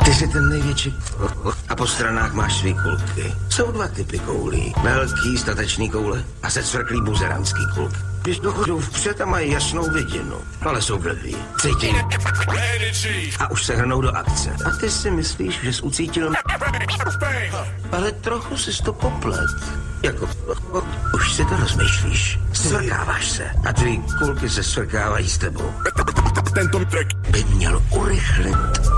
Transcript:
Ty jsi ten největší a po stranách máš svý kulky. Jsou dva typy koulí. Velký statečný koule a secvrklý buzeranský kulk. Když dochodou vpřed a mají jasnou vidinu, ale jsou blbý. Cítí. A už se hrnou do akce. A ty si myslíš, že jsi ucítil... Ale trochu jsi to poplet. Jako... Už si to rozmýšlíš. Svrkáváš se. A tvý kulky se svrkávají s tebou. Tento track by měl urychlit